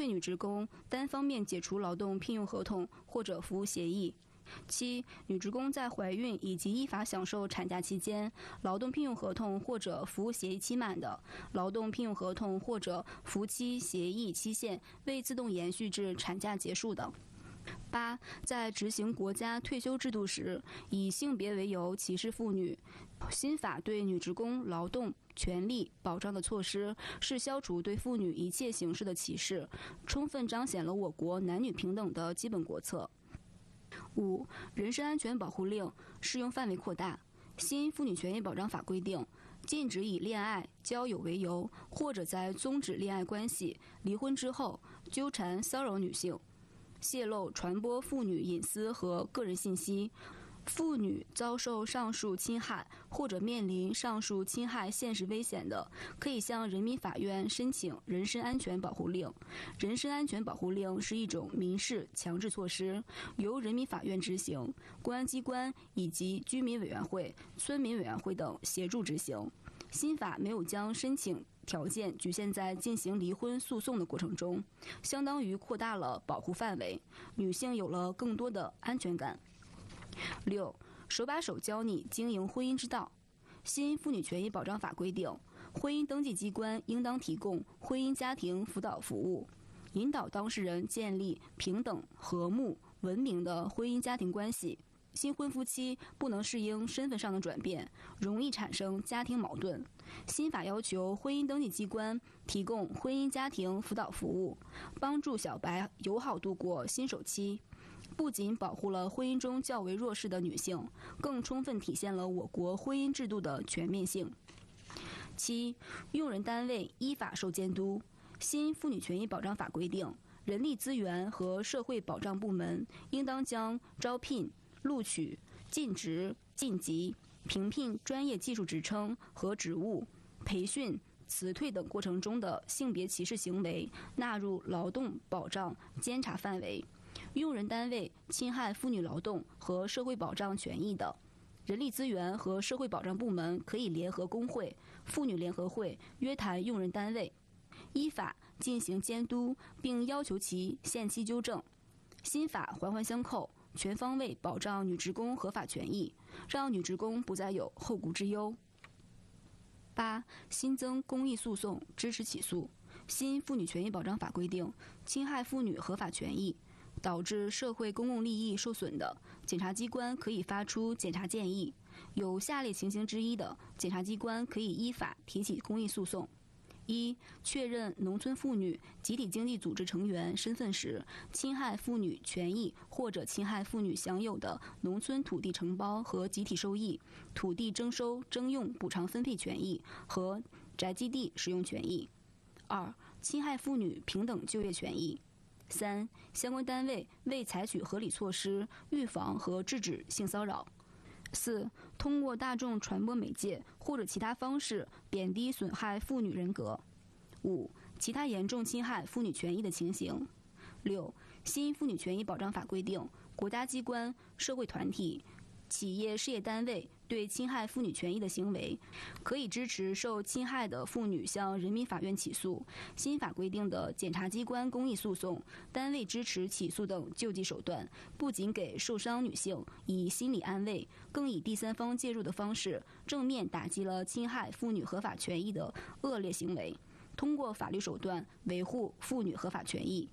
女职工单方面解除劳动聘用合同或者服务协议。7. 女职工在怀孕以及依法享受产假期间，劳动聘用合同或者服务协议期满的，劳动聘用合同或者服期协议期限未自动延续至产假结束的。8. 在执行国家退休制度时，以性别为由歧视妇女。新法对女职工劳动权利保障的措施，是消除对妇女一切形式的歧视，充分彰显了我国男女平等的基本国策。5. 人身安全保护令适用范围扩大。新妇女权益保障法规定，禁止以恋爱、交友为由，或者在终止恋爱关系、离婚之后纠缠骚扰女性，泄露传播妇女隐私和个人信息。妇女遭受上述侵害或者面临上述侵害现实危险的，可以向人民法院申请人身安全保护令。人身安全保护令是一种民事强制措施，由人民法院执行，公安机关以及居民委员会、村民委员会等协助执行。新法没有将申请条件局限在进行离婚诉讼的过程中，相当于扩大了保护范围，女性有了更多的安全感。6. 手把手教你经营婚姻之道。新妇女权益保障法规定，婚姻登记机关应当提供婚姻家庭辅导服务，引导当事人建立平等、和睦、文明的婚姻家庭关系。新婚夫妻不能适应身份上的转变，容易产生家庭矛盾。新法要求婚姻登记机关提供婚姻家庭辅导服务，帮助小白友好度过新手期。不仅保护了婚姻中较为弱势的女性，更充分体现了我国婚姻制度的全面性。7. 用人单位依法受监督。新妇女权益保障法规定，人力资源和社会保障部门应当将招聘、录取、晋职、晋级、评聘专业技术职称和职务、培训、辞退等过程中的性别歧视行为纳入劳动保障监察范围。用人单位侵害妇女劳动和社会保障权益的，人力资源和社会保障部门可以联合工会、妇女联合会约谈用人单位，依法进行监督，并要求其限期纠正。新法环环相扣，全方位保障女职工合法权益，让女职工不再有后顾之忧。8. 新增公益诉讼支持起诉。新妇女权益保障法规定，侵害妇女合法权益，导致社会公共利益受损的，检察机关可以发出检察建议。有下列情形之一的，检察机关可以依法提起公益诉讼。1. 确认农村妇女集体经济组织成员身份时，侵害妇女权益或者侵害妇女享有的农村土地承包和集体收益、土地征收征用补偿分配权益和宅基地使用权益。2. 侵害妇女平等就业权益。3. 相关单位未采取合理措施预防和制止性骚扰。4. 通过大众传播媒介或者其他方式贬低损害妇女人格。5. 其他严重侵害妇女权益的情形。6. 新妇女权益保障法规定，国家机关、社会团体、企业事业单位对侵害妇女权益的行为，可以支持受侵害的妇女向人民法院起诉。新法规定的检察机关公益诉讼、单位支持起诉等救济手段，不仅给受伤女性以心理安慰，更以第三方介入的方式，正面打击了侵害妇女合法权益的恶劣行为，通过法律手段维护妇女合法权益。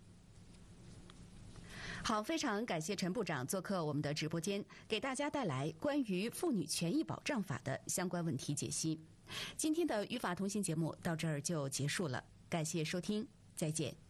好，非常感谢陈部长做客我们的直播间，给大家带来关于妇女权益保障法的相关问题解析。今天的与法同行节目到这儿就结束了，感谢收听，再见。